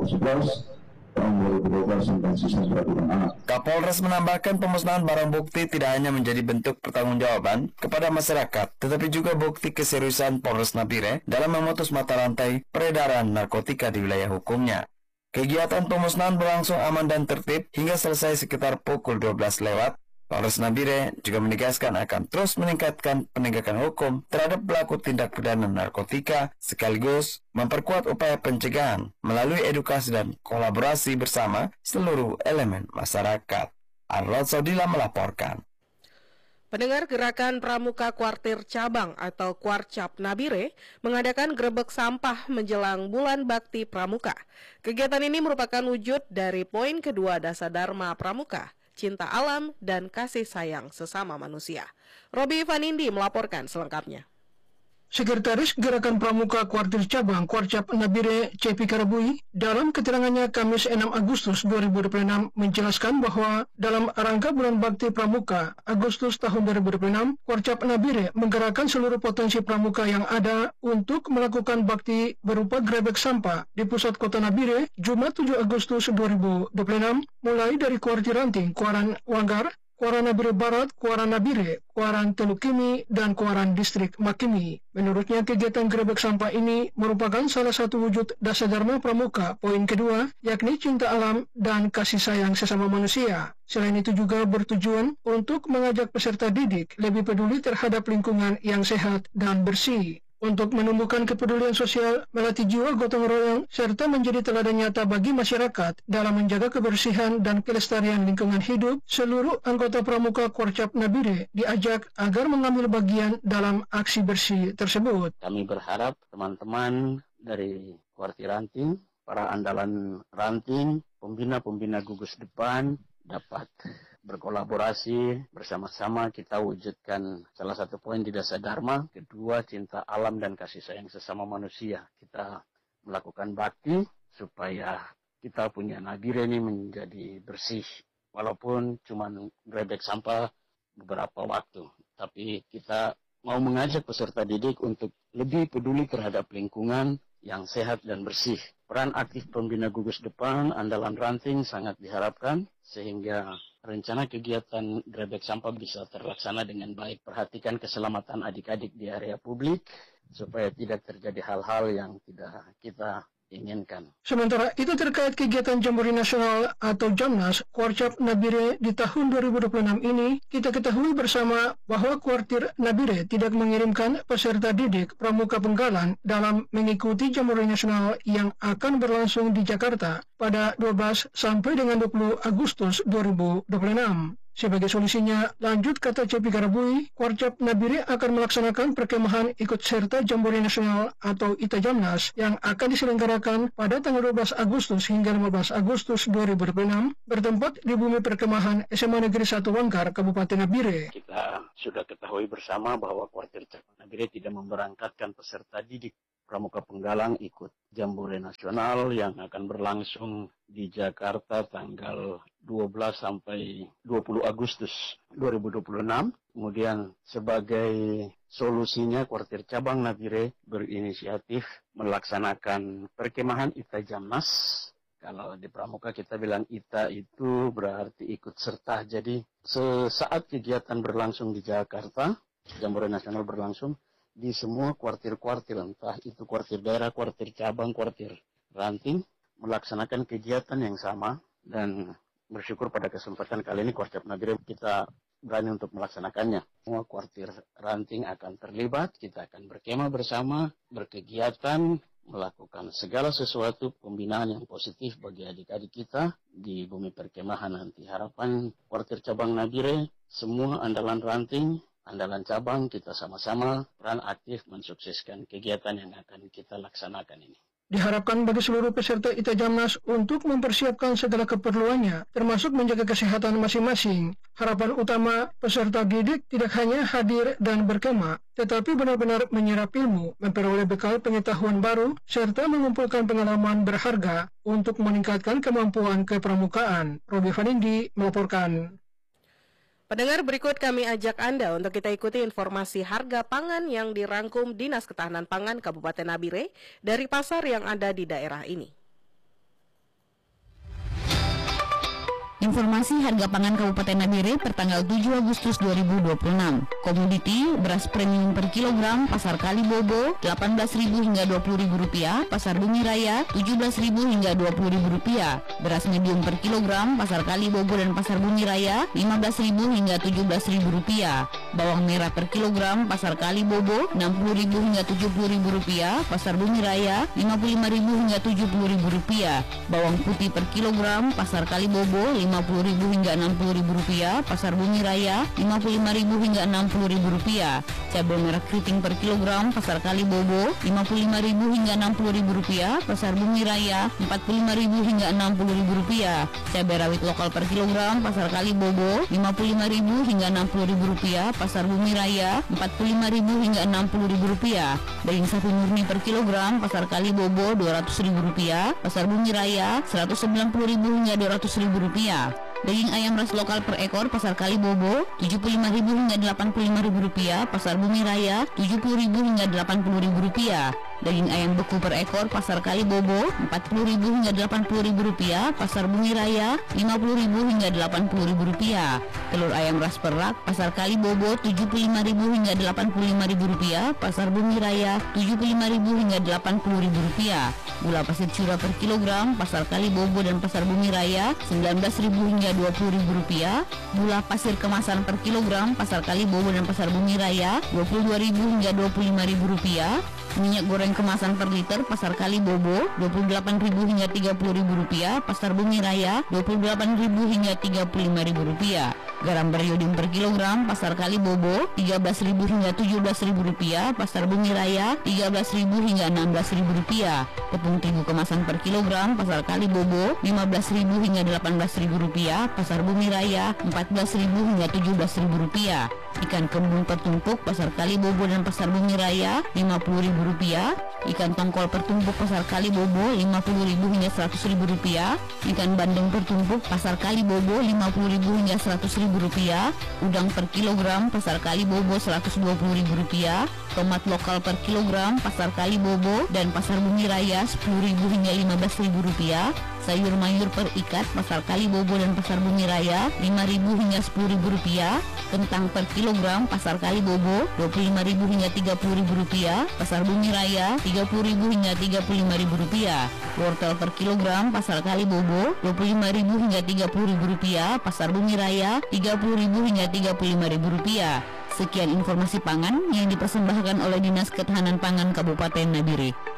11 tahun 2012 tentang sistem peradilan anak. Kapolres menambahkan pemusnahan barang bukti tidak hanya menjadi bentuk pertanggungjawaban kepada masyarakat, tetapi juga bukti keseriusan Polres Nabire dalam memutus mata rantai peredaran narkotika di wilayah hukumnya. Kegiatan pemusnahan berlangsung aman dan tertib hingga selesai sekitar pukul 12 lewat. Polres Nabire juga menegaskan akan terus meningkatkan penegakan hukum terhadap pelaku tindak pidana narkotika sekaligus memperkuat upaya pencegahan melalui edukasi dan kolaborasi bersama seluruh elemen masyarakat. Arnold Saudila melaporkan. Pendengar, Gerakan Pramuka Kuartir Cabang atau Kuarcap Nabire mengadakan grebek sampah menjelang Bulan Bakti Pramuka. Kegiatan ini merupakan wujud dari poin kedua Dasar Dharma Pramuka, cinta alam dan kasih sayang sesama manusia. Robi Vanindi melaporkan selengkapnya. Sekretaris Gerakan Pramuka Kuartir Cabang Kuarcap Nabire C.P. Karabui dalam keterangannya Kamis 6 Agustus 2026 menjelaskan bahwa dalam rangka Bulan Bakti Pramuka Agustus tahun 2026, Kuarcap Nabire menggerakkan seluruh potensi pramuka yang ada untuk melakukan bakti berupa grebek sampah di pusat kota Nabire Jumat 7 Agustus 2026 mulai dari Kuartir Ranting, Kuaran Wanggar, Kuaran Nabire Barat, Kuaran Nabire, Kuaran Telukimi, dan Kuaran Distrik Makimi. Menurutnya, kegiatan grebek sampah ini merupakan salah satu wujud Dasar Dharma Pramuka, poin kedua, yakni cinta alam dan kasih sayang sesama manusia. Selain itu juga bertujuan untuk mengajak peserta didik lebih peduli terhadap lingkungan yang sehat dan bersih. Untuk menumbuhkan kepedulian sosial, melatih jiwa gotong royong, serta menjadi teladan nyata bagi masyarakat dalam menjaga kebersihan dan kelestarian lingkungan hidup, seluruh anggota Pramuka Kuarcap Nabire diajak agar mengambil bagian dalam aksi bersih tersebut. Kami berharap teman-teman dari Kuartir Ranting, para andalan ranting, pembina-pembina gugus depan, dapat berkolaborasi bersama-sama kita wujudkan salah satu poin di Dasar Dharma, kedua cinta alam dan kasih sayang sesama manusia. Kita melakukan bakti supaya kita punya Nabire ini menjadi bersih, walaupun cuma grebek sampah beberapa waktu, tapi kita mau mengajak peserta didik untuk lebih peduli terhadap lingkungan yang sehat dan bersih. Peran aktif pembina gugus depan andalan ranting sangat diharapkan sehingga rencana kegiatan grebek sampah bisa terlaksana dengan baik. Perhatikan keselamatan adik-adik di area publik supaya tidak terjadi hal-hal yang tidak kita inginkan. Sementara itu terkait kegiatan Jamboree Nasional atau Jamnas Kuarcap Nabire di tahun 2026 ini, kita ketahui bersama bahwa Kuartir Nabire tidak mengirimkan peserta didik Pramuka Penggalan dalam mengikuti Jamboree Nasional yang akan berlangsung di Jakarta pada 12 sampai dengan 20 Agustus 2026. Sebagai solusinya, lanjut kata C.P. Karabui, Kuarcap Nabire akan melaksanakan perkemahan ikut serta Jamboree Nasional atau ITA Jamnas yang akan diselenggarakan pada tanggal 12 Agustus hingga 15 Agustus 2026 bertempat di bumi perkemahan SMA Negeri 1 Wangkar, Kabupaten Nabire. Kita sudah ketahui bersama bahwa Kuartir Cabang Nabire tidak memberangkatkan peserta didik Pramuka Penggalang ikut Jamboree Nasional yang akan berlangsung di Jakarta tanggal 12 sampai 20 Agustus 2026. Kemudian sebagai solusinya Kuartir Cabang Nabire berinisiatif melaksanakan perkemahan ITA Jamnas. Kalau di Pramuka kita bilang ITA itu berarti ikut serta. Jadi sesaat kegiatan berlangsung di Jakarta, Jamboree Nasional berlangsung, di semua kuartir-kuartir, entah itu kuartir daerah, kuartir cabang, kuartir ranting, melaksanakan kegiatan yang sama. Dan bersyukur pada kesempatan kali ini Kuarcap Nabire kita berani untuk melaksanakannya. Semua kuartir ranting akan terlibat, kita akan berkemah bersama, berkegiatan, melakukan segala sesuatu pembinaan yang positif bagi adik-adik kita di bumi perkemahan nanti. Harapan Kuartir Cabang Nabire, semua andalan ranting, andalan cabang, kita sama-sama peran aktif mensukseskan kegiatan yang akan kita laksanakan ini. Diharapkan bagi seluruh peserta ITA Jamnas untuk mempersiapkan segala keperluannya, termasuk menjaga kesehatan masing-masing. Harapan utama peserta didik tidak hanya hadir dan berkemah, tetapi benar-benar menyerap ilmu, memperoleh bekal pengetahuan baru, serta mengumpulkan pengalaman berharga untuk meningkatkan kemampuan kepramukaan. Robi Vanindi melaporkan. Pendengar, berikut kami ajak Anda untuk kita ikuti informasi harga pangan yang dirangkum Dinas Ketahanan Pangan Kabupaten Nabire dari pasar yang ada di daerah ini. Informasi harga pangan Kabupaten Nabire pertanggal 7 Agustus 2026. Komoditi beras premium per kilogram pasar Kalibobo Rp18.000 hingga Rp20.000, pasar Bumi Raya Rp17.000 hingga Rp20.000. Beras medium per kilogram pasar Kalibobo dan pasar Bumi Raya Rp15.000 hingga Rp17.000. Bawang merah per kilogram pasar Kalibobo Rp60.000 hingga Rp70.000, pasar Bumi Raya Rp55.000 hingga Rp70.000. Bawang putih per kilogram pasar Kalibobo Rp50.000 hingga Rp60.000, pasar Bumi Raya Rp55.000 hingga Rp60.000. Cabai merah keriting per kilogram pasar Kalibobo Rp55.000 hingga Rp60.000, pasar Bumi Raya Rp45.000 hingga Rp60.000. Cabai rawit lokal per kilogram pasar Kalibobo Rp55.000 hingga Rp60.000, pasar Bumi Raya Rp45.000 hingga Rp60.000. Daging sapi murni per kilogram pasar Kalibobo Rp200.000, pasar Bumi Raya Rp190.000 hingga Rp200.000. Daging ayam ras lokal per ekor pasar Kalibobo Rp75.000 hingga Rp85.000, pasar Bumi Raya Rp70.000 hingga Rp80.000. Daging ayam beku per ekor pasar Kalibobo Rp40.000 hingga Rp80.000, pasar Bumi Raya Rp50.000 hingga Rp80.000. Telur ayam ras per rak pasar Kalibobo Rp75.000 hingga Rp85.000, pasar Bumi Raya Rp75.000 hingga Rp80.000. Gula pasir curah per kilogram pasar Kalibobo dan pasar Bumi Raya Rp19.000 hingga Rp20.000. Gula pasir kemasan per kilogram pasar Kalibobo dan pasar Bumi Raya Rp22.000 hingga Rp25.000. Minyak goreng kemasan per liter pasar Kalibobo Rp28.000 hingga Rp30.000, pasar Bumi Raya Rp28.000 hingga Rp35.000. Garam beriodium per kilogram pasar Kalibobo Rp13.000 hingga Rp17.000, pasar Bumi Raya Rp13.000 hingga Rp16.000. Tepung terigu kemasan per kilogram pasar Kalibobo Rp15.000 hingga Rp18.000, pasar Bumi Raya Rp14.000 hingga Rp17.000. Ikan kembung per tumpuk pasar Kalibobo dan pasar Bumi Raya Rp50.000. Ikan tongkol per tumpuk pasar Kalibobo Rp50.000 hingga Rp100.000. Ikan bandeng per tumpuk pasar Kalibobo Rp50.000 hingga Rp100.000. Udang per kilogram pasar Kalibobo Rp120.000. Tomat lokal per kilogram pasar Kalibobo dan pasar Bumi Raya Rp10.000 hingga Rp15.000. Sayur mayur per ikat pasar Kalibobo dan pasar Bumi Raya Rp5.000 hingga Rp10.000. Kentang per kilogram pasar Kalibobo Rp25.000 hingga Rp30.000, pasar Bumi Raya Rp30.000 hingga Rp35.000. Wortel per kilogram pasar Kalibobo Rp25.000 hingga Rp30.000, pasar Bumi Raya Rp30.000 hingga Rp35.000. Sekian informasi pangan yang dipersembahkan oleh Dinas Ketahanan Pangan Kabupaten Nabire.